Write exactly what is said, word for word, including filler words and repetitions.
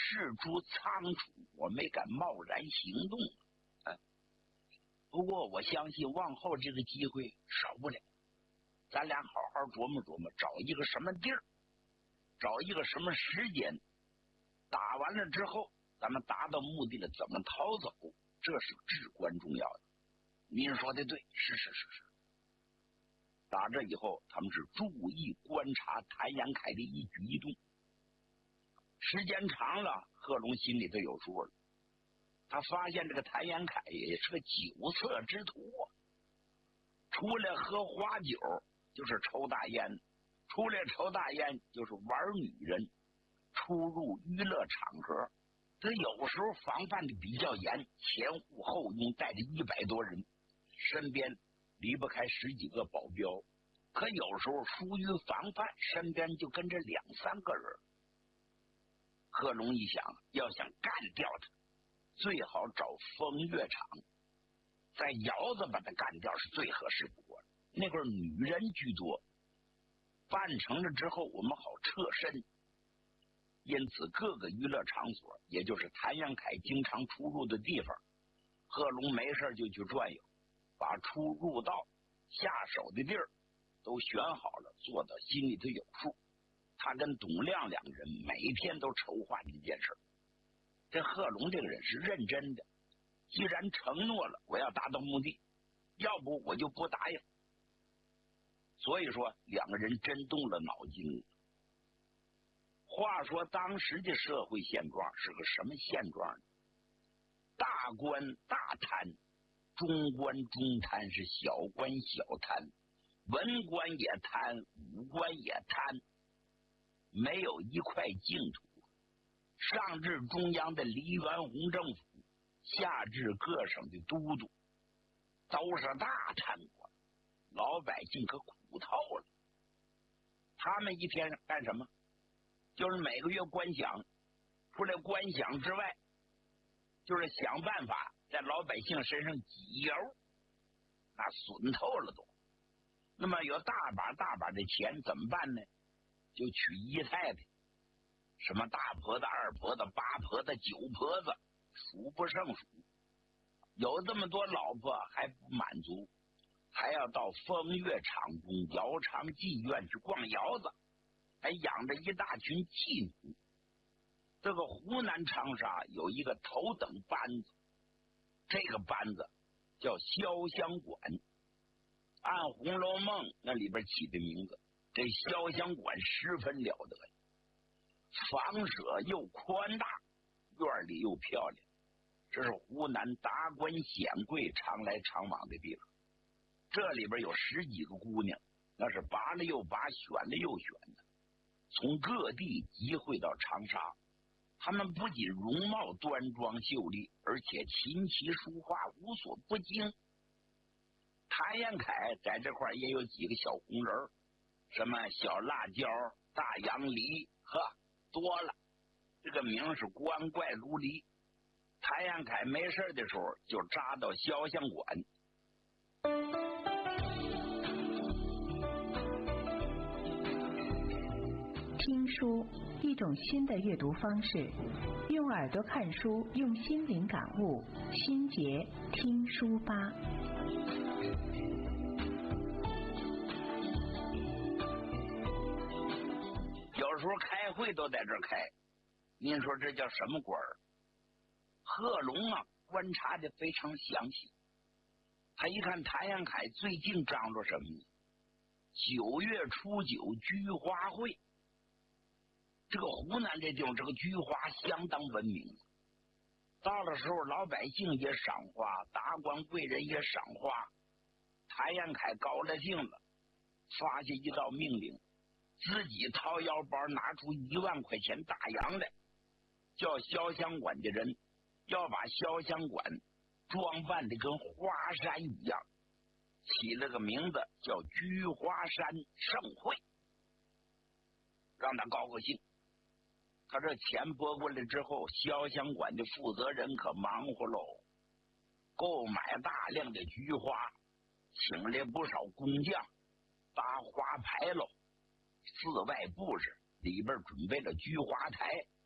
事出仓促，我没敢贸然行动。啊，不过我相信往后这个机会少不了。咱俩好好琢磨琢磨，找一个什么地儿，找一个什么时间，打完了之后，咱们达到目的了，怎么逃走，这是至关重要的。您说的对，是是是是。打这以后，他们是注意观察谭延闿的一举一动。时间长了，贺龙心里头有数了。他发现这个谭延闿也是个酒色之徒啊，出来喝花酒就是抽大烟，出来抽大烟就是玩女人，出入娱乐场合。他有时候防范的比较严，前护后拥，带着一百多人，身边离不开十几个保镖。可有时候疏于防范，身边就跟着两三个人。贺龙一想，要想干掉他，最好找风月场，在窑子把他干掉是最合适不过的。那块女人居多，办成了之后我们好撤身。因此各个娱乐场所，也就是谭延闿经常出入的地方，贺龙没事就去转悠，把出入道下手的地儿都选好了，做到心里头有数。他跟董亮两个人每天都筹划这件事。这贺龙这个人是认真的，既然承诺了我要达到目的，要不我就不答应。所以说两个人真动了脑筋。话说当时的社会现状是个什么现状呢？大官大贪，中官中贪，是小官小贪，文官也贪，武官也贪，没有一块净土。上至中央的黎元洪政府，下至各省的都督，都是大贪官，老百姓可苦透了。他们一天干什么？就是每个月官饷，除了官饷之外，就是想办法在老百姓身上挤油，那损透了都。那么有大把大把的钱怎么办呢？就娶姨太太，什么大婆子、二婆子、八婆子、九婆子，数不胜数。有这么多老婆还不满足，还要到风月场中、窑厂妓院去逛窑子，还养着一大群妓女。这个湖南长沙有一个头等班子，这个班子叫潇湘馆，按《红楼梦》那里边起的名字。这潇湘馆十分了得，房舍又宽大，院里又漂亮，这是湖南达官显贵常来常往的地方。这里边有十几个姑娘，那是拔了又拔，选了又选的，从各地集会到长沙。他们不仅容貌端庄秀丽，而且琴棋书画无所不精。谭延闿在这块也有几个小红人，什么小辣椒、大杨梨，呵，多了。这个名是光怪陆离。谭延闿没事的时候就扎到潇湘馆。 听书，一种新的阅读方式，用耳朵看书，用心灵感悟。心结听书吧。 有时候开会都在这儿开，您说这叫什么官儿？贺龙啊，观察的非常详细。他一看谭延闿最近张罗什么呢？九月初九菊花会。这个湖南这地方，这个菊花相当闻名。到了时候，老百姓也赏花，达官贵人也赏花。谭延闿高了兴了，发下一道命令，自己掏腰包拿出一万块钱大洋来，叫潇湘馆的人要把潇湘馆装扮的跟花山一样，起了个名字叫菊花山盛会，让他高高兴。他这钱拨过来之后，潇湘馆的负责人可忙活喽，购买大量的菊花，请来不少工匠搭花牌喽，四外布置，里边准备了菊花台，